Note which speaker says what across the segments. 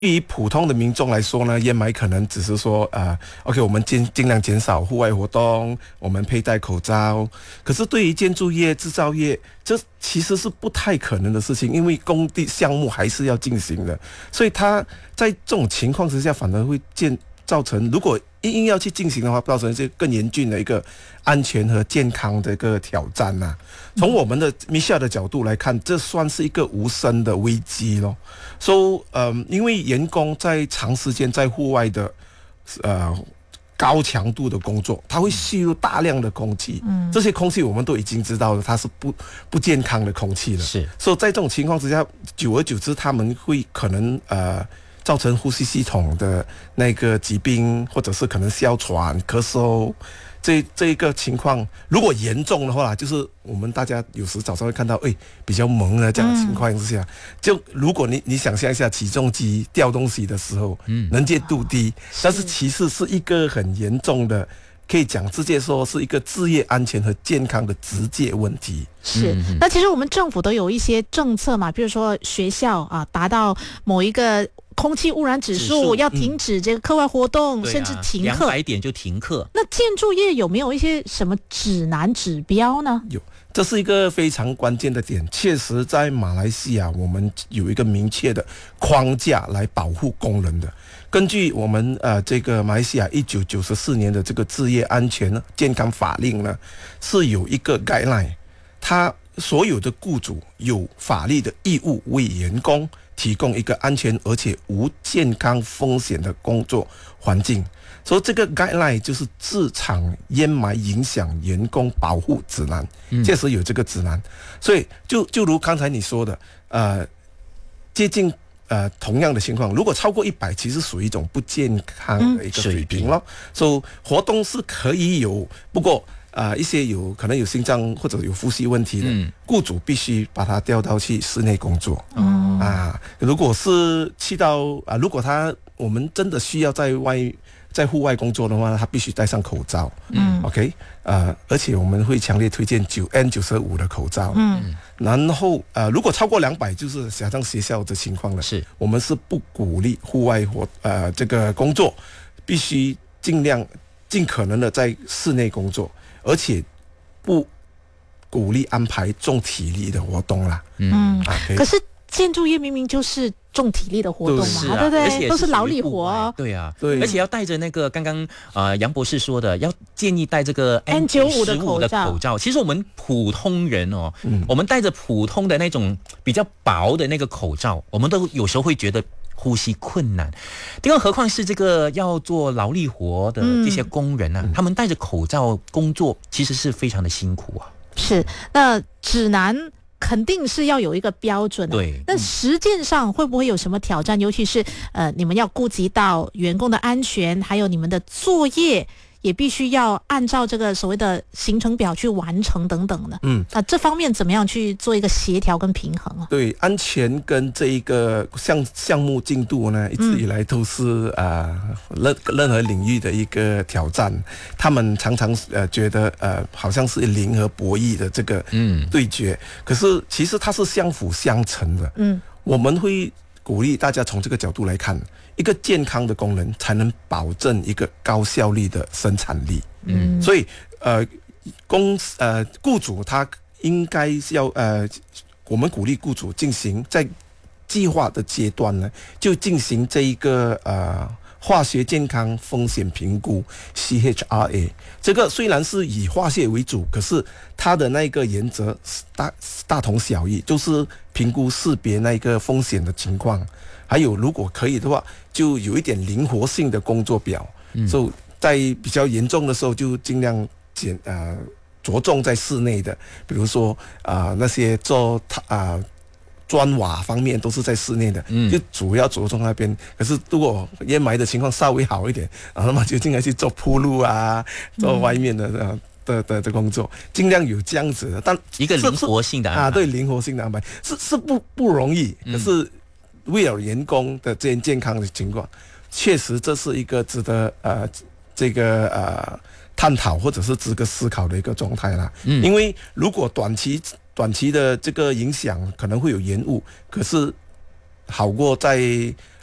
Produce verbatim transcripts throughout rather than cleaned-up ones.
Speaker 1: 对于普通的民众来说呢，烟霾可能只是说，呃，OK，我们尽尽量减少户外活动，我们佩戴口罩。可是对于建筑业、制造业，这其实是不太可能的事情，因为工地项目还是要进行的，所以它在这种情况之下，反而会建造成，如果硬要去进行的话，造成这更严峻的一个安全和健康的一个挑战呐、啊。从我们的 Michelle 的角度来看，这算是一个无声的危机咯。所以，嗯，因为员工在长时间在户外的，呃。高强度的工作，它会吸入大量的空气，嗯，这些空气我们都已经知道了，它是不不健康的空气了。
Speaker 2: 是，
Speaker 1: 所以在这种情况之下，久而久之，他们会可能呃造成呼吸系统的那个疾病，或者是可能哮喘、咳嗽。这这一个情况，如果严重的话，就是我们大家有时早上会看到，哎，比较蒙的这样的情况之下，嗯、就如果你你想象一下起重机掉东西的时候，嗯，能见度低，但是其实是一个很严重的，可以讲直接说是一个职业安全和健康的直接问题。
Speaker 3: 是，那其实我们政府都有一些政策嘛，比如说学校啊，达到某一个空气污染指数，指数要停止这个课外活动，嗯、甚至停课，
Speaker 2: 两百点就停课。
Speaker 3: 那建筑业有没有一些什么指南指标呢？
Speaker 1: 有，这是一个非常关键的点。确实，在马来西亚，我们有一个明确的框架来保护工人的。根据我们呃这个马来西亚一九九四年的这个职业安全健康法令呢，是有一个 guideline， 它所有的雇主有法律的义务为员工提供一个安全而且无健康风险的工作环境。所以这个 guideline 就是职场烟霾影响员工保护指南，确实有这个指南。所以就就如刚才你说的，呃，接近呃同样的情况，如果超过一百，其实属于一种不健康的一个水平咯。所以活动是可以有，不过呃一些有可能有心脏或者有呼吸问题的，嗯、雇主必须把他调到去室内工作。嗯、啊，如果是去到啊，如果他我们真的需要在外。在户外工作的话，他必须戴上口罩。嗯 ，OK， 呃，而且我们会强烈推荐九 N 九十五的口罩。嗯，然后呃，如果超过两百，就是想像学校的情况了。是，我们是不鼓励户外活呃这个工作，必须尽量尽可能的在室内工作，而且不鼓励安排重体力的活动啦。
Speaker 3: 嗯，啊、可是建筑业明明就是重体力的活动嘛，
Speaker 2: 啊、
Speaker 3: 对不对？
Speaker 2: 而且
Speaker 3: 都是劳力活、哦。
Speaker 2: 对啊，对，而且要戴着那个刚刚呃杨博士说的，要建议戴这个
Speaker 3: N 九十五 的
Speaker 2: 口罩。口罩其实我们普通人哦，嗯、我们戴着普通的那种比较薄的那个口罩，我们都有时候会觉得呼吸困难，更何况是这个要做劳力活的这些工人啊，嗯、他们戴着口罩工作，其实是非常的辛苦啊。
Speaker 3: 是，那指南肯定是要有一个标准的。
Speaker 2: 对，
Speaker 3: 那实践上会不会有什么挑战？尤其是呃，你们要顾及到员工的安全，还有你们的作业也必须要按照这个所谓的行程表去完成等等的。嗯，啊，这方面怎么样去做一个协调跟平衡啊？
Speaker 1: 对，安全跟这一个项项目进度呢，一直以来都是啊、呃、任任何领域的一个挑战。他们常常呃觉得呃好像是零和博弈的这个嗯对决，嗯、可是其实它是相辅相成的。嗯，我们会鼓励大家从这个角度来看。一个健康的工人才能保证一个高效率的生产力。嗯，所以呃，公呃雇主他应该要呃，我们鼓励雇主进行在计划的阶段呢，就进行这一个呃化学健康风险评估 C H R A。这个虽然是以化学为主，可是它的那个原则大大同小异，就是评估识别那个风险的情况。还有，如果可以的话，就有一点灵活性的工作表，嗯，就在比较严重的时候，就尽量减呃着重在室内的，比如说啊、呃、那些做啊、呃、砖瓦方面都是在室内的，嗯，就主要着重那边。可是如果烟霾的情况稍微好一点，啊，那么就尽量去做铺路啊，做外面的呃。的的的工作，尽量有这样子的，但
Speaker 2: 一个灵活性的安排
Speaker 1: 啊，对，灵活性的安排是是不不容易，可是为了员工的这健康的情况，确实这是一个值得呃这个呃探讨或者是值得思考的一个状态啦。嗯，因为如果短期短期的这个影响可能会有延误，可是好过在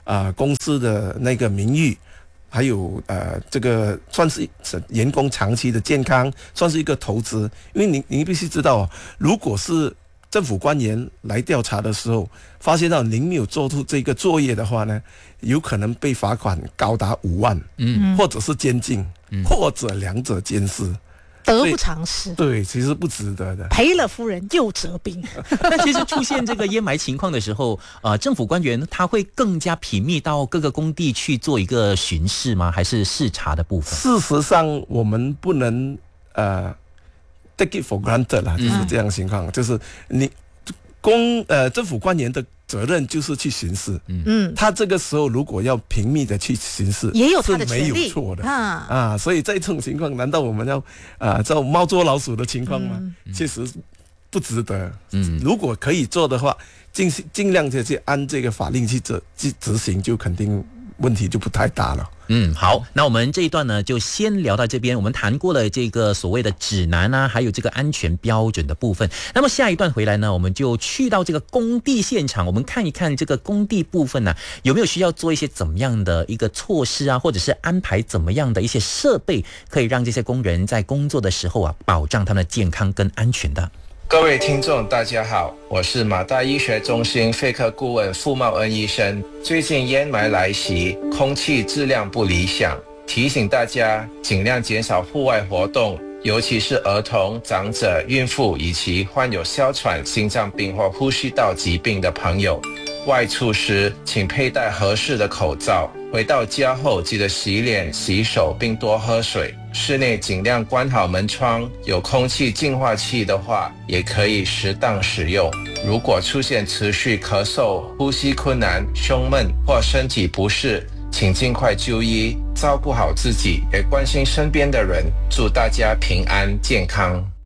Speaker 1: 呃公司的那个名誉，还有呃这个算是员工长期的健康，算是一个投资。因为你你必须知道哦，如果是政府官员来调查的时候，发现到您没有做出这个作业的话呢，有可能被罚款高达五万，嗯，或者是监禁，嗯，或者两者兼施。
Speaker 3: 得不偿失，
Speaker 1: 对，其实不值得的。
Speaker 3: 赔了夫人又折兵。
Speaker 2: 那其实出现这个烟霾情况的时候，呃，政府官员他会更加频密到各个工地去做一个巡视吗？还是视察的部分？
Speaker 1: 事实上，我们不能呃 take it for granted 啦，就是这样的情况，嗯、就是你公呃政府官员的责任就是去巡视，嗯，他这个时候如果要频密的去巡视，
Speaker 3: 也有他的权利，
Speaker 1: 是没有错的
Speaker 3: 啊
Speaker 1: 啊，所以在这种情况，难道我们要啊这种猫捉老鼠的情况吗？嗯、确实不值得。嗯，如果可以做的话，尽尽量的去按这个法令去执去执行，就肯定问题就不太大了。
Speaker 2: 嗯，好，那我们这一段呢就先聊到这边。我们谈过了这个所谓的指南啊，还有这个安全标准的部分。那么下一段回来呢，我们就去到这个工地现场，我们看一看这个工地部分呢、啊，有没有需要做一些怎么样的一个措施啊，或者是安排怎么样的一些设备，可以让这些工人在工作的时候啊，保障他们的健康跟安全的。
Speaker 4: 各位听众大家好，我是马大医学中心肺科顾问傅茂恩医生。最近烟霾来袭，空气质量不理想，提醒大家尽量减少户外活动，尤其是儿童、长者、孕妇以及患有哮喘、心脏病或呼吸道疾病的朋友。外出时请佩戴合适的口罩，回到家后记得洗脸、洗手并多喝水。室内尽量关好门窗，有空气净化器的话也可以适当使用。如果出现持续咳嗽、呼吸困难、胸闷或身体不适，请尽快就医，照顾好自己，也关心身边的人。祝大家平安健康。